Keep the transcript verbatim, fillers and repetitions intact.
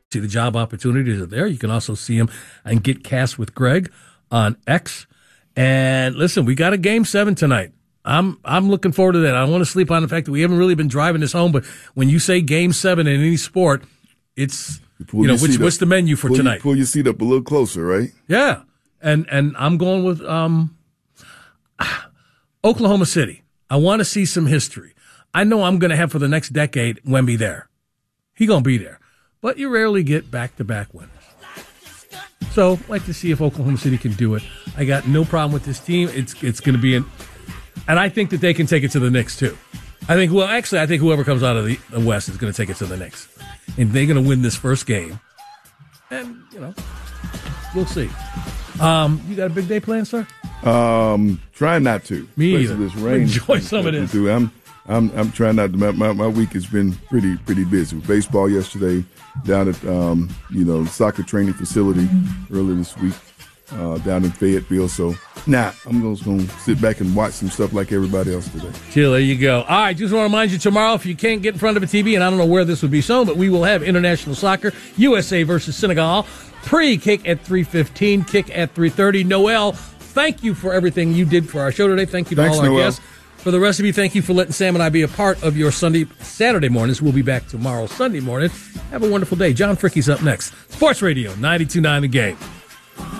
See the job opportunities are there. You can also see them and get cast with Greg on X. And listen, we got a game seven tonight. I'm I'm looking forward to that. I don't want to sleep on the fact that we haven't really been driving this home, but when you say game seven in any sport, it's you, you know which what's the menu for pull tonight? You, pull your seat up a little closer, right? Yeah, and and I'm going with um, Oklahoma City. I want to see some history. I know I'm going to have for the next decade Wemby there. He gonna be there. But you rarely get back-to-back winners. So, I'd like to see if Oklahoma City can do it. I got no problem with this team. It's it's going to be an, and I think that they can take it to the Knicks too. I think. Well, actually, I think whoever comes out of the, the West is going to take it to the Knicks, and they're going to win this first game. And you know, we'll see. Um, you got a big day planned, sir? Um, trying not to. Me either. This rain. Enjoy some of this. I'm. I'm I'm trying not to. My, my, my week has been pretty pretty busy. With baseball yesterday, down at um, you know the soccer training facility earlier this week, uh, down in Fayetteville. So nah, I'm just gonna sit back and watch some stuff like everybody else today. Chill, there you go. All right, just want to remind you tomorrow, if you can't get in front of a T V, and I don't know where this would be shown, but we will have international soccer, U S A versus Senegal, pre-kick at three fifteen, kick at three thirty. Noel, thank you for everything you did for our show today. Thank you to Thanks, all our Noel. guests. For the rest of you, thank you for letting Sam and I be a part of your Sunday, Saturday mornings. We'll be back tomorrow, Sunday morning. Have a wonderful day. John Fricke's up next. Sports Radio, ninety-two point nine The Game.